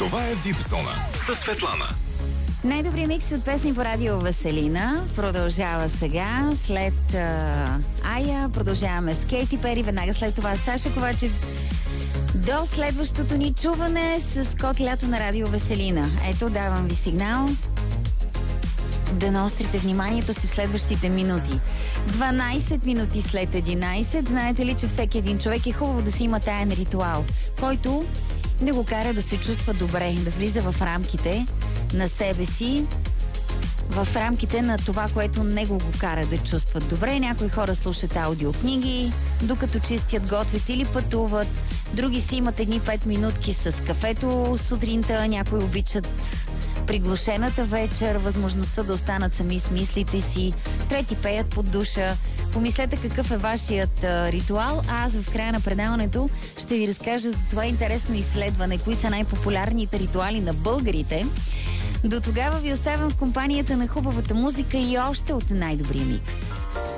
Това е Випсона със Светлана. Най-добрият микс от песни по радио Веселина продължава сега. След Ая продължаваме с Кейти Пери, веднага след това Саша Ковачев. До следващото ни чуване с Код лято на радио Веселина. Ето, давам ви сигнал да наострите вниманието си в следващите минути. 12 минути след 11. Знаете ли, че всеки един човек е хубаво да си има таен ритуал, който да го кара да се чувства добре, да влиза в рамките на себе си, в рамките на това, което него го кара да чувстват добре. Някои хора слушат аудиокниги, докато чистят, готвят или пътуват. Други си имат едни 5 минутки с кафето сутринта. Някои обичат приглушената вечер, възможността да останат сами с мислите си. Трети пеят под душа. Помислете какъв е вашият ритуал, а аз в края на предаването ще ви разкажа за това интересно изследване, кои са най-популярните ритуали на българите. До тогава ви оставям в компанията на хубавата музика и още от най-добрия микс.